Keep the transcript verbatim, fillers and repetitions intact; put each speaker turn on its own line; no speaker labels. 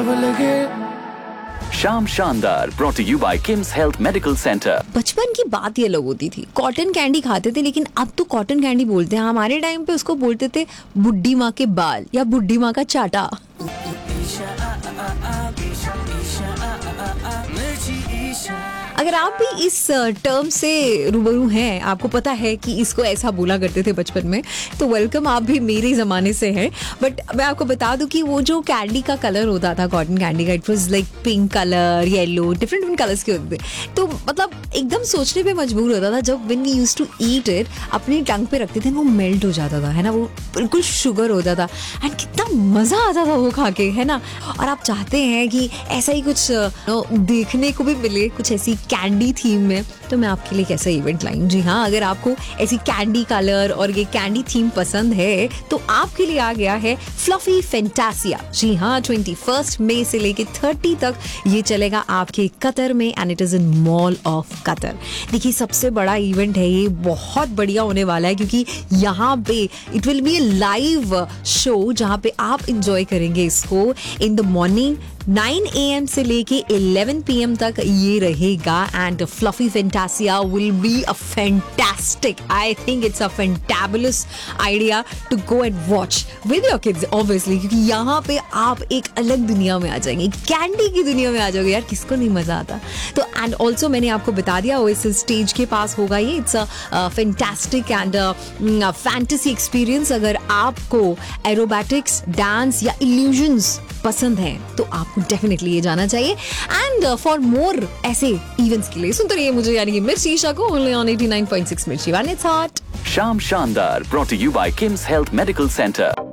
शाम शानदार brought to you by Kim's Health Medical Center।
बचपन की बात ये अलग होती थी, कॉटन कैंडी खाते थे, लेकिन अब तो कॉटन कैंडी बोलते हैं। हमारे टाइम पे उसको बोलते थे बुड्ढी माँ के बाल या बुड्ढी माँ का चाटा। अगर आप भी इस टर्म से रूबरू हैं, आपको पता है कि इसको ऐसा बोला करते थे बचपन में, तो वेलकम, आप भी मेरे ज़माने से हैं। बट मैं आपको बता दूं कि वो जो कैंडी का कलर होता था, कॉटन कैंडी का, it was like pink colour, yellow, different different colours के होते थे। तो मतलब एकदम सोचने पे मजबूर होता था जब when we used to eat it, अपनी टंग पे रखते थे, वो मेल्ट हो जाता था, है ना, वो बिल्कुल शुगर होता था, एंड कितना मज़ा आता था वो खा के, है ना। और आप चाहते हैं कि ऐसा ही कुछ देखने को भी मिले, कुछ ऐसी कैंडी थीम में, तो मैं आपके लिए कैसा इवेंट लाई हूँ। जी हाँ, अगर आपको ऐसी कैंडी कलर और ये कैंडी थीम पसंद है तो आपके लिए आ गया है फ्लफी फैंटासिया। जी हाँ, ट्वेंटी फर्स्ट मई से लेके थर्टी तक ये चलेगा आपके कतर में, and it is in mall of Qatar. देखिए, सबसे बड़ा इवेंट है ये, बहुत बढ़िया होने वाला है, क्योंकि यहाँ पे it will be A live show जहाँ पे आप इंजॉय करेंगे इसको in the morning nine A M से लेके इलेवन पी एम तक ये रहेगा। And fluffy फैंटासिया will be a fantastic, I think it's a fantabulous idea to go and watch with your kids obviously, क्योंकि यहाँ पे आप एक अलग दुनिया में आ जाएंगे, कैंडी की दुनिया में आ जाओगे। यार, किसको नहीं मजा आता। तो एंड ऑल्सो मैंने आपको बता दिया, वो इस स्टेज के पास होगा ये। It's a fantastic and fantasy experience. अगर आपको एरोबैटिक्स, डांस या इल्यूजन्स पसंद हैं तो आपको डेफिनेटली ये जाना चाहिए। एंड फॉर मोर ऐसे इवेंट्स के लिए सुनते रहिए मुझे, यानी कि मिर्ची ईशा को, only on eighty nine point six मिर्ची वन। It's hot.
शाम शानदार brought to you by Kim's Health Medical Center।